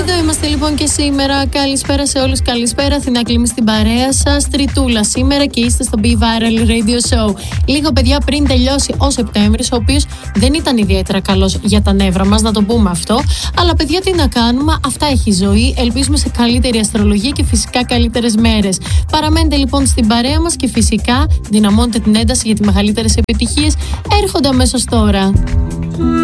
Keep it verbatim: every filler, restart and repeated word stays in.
Εδώ είμαστε λοιπόν και σήμερα. Καλησπέρα σε όλους, καλησπέρα. Αθηνά Κλίμη στην παρέα σας. Τριτούλα σήμερα και είστε στο Be Viral Radio Show. Λίγο παιδιά πριν τελειώσει ο Σεπτέμβρης, ο οποίος δεν ήταν ιδιαίτερα καλός για τα νεύρα μας, να το πούμε αυτό. Αλλά παιδιά, τι να κάνουμε, αυτά έχει η ζωή. Ελπίζουμε σε καλύτερη αστρολογία και φυσικά καλύτερες μέρες. Παραμένετε λοιπόν στην παρέα μας και φυσικά δυναμώνετε την ένταση γιατί μεγαλύτερες επιτυχίες έρχονται αμέσως τώρα.